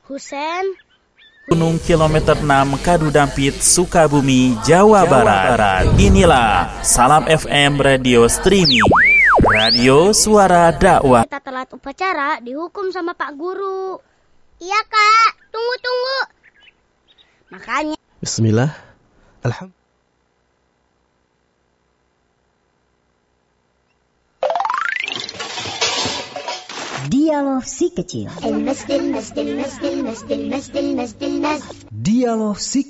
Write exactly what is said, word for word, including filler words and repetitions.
Husen. Gunung Kilometer enam Kadudampit, Sukabumi, Jawa, Jawa Barat. Barat. Inilah Salam F M Radio Streaming, Radio Suara Dakwah. Kita telat upacara dihukum sama Pak Guru. Iya Kak, tunggu-tunggu. Makanya. Bismillah. Alhamdulillah. Dialog si kecil. Dialog si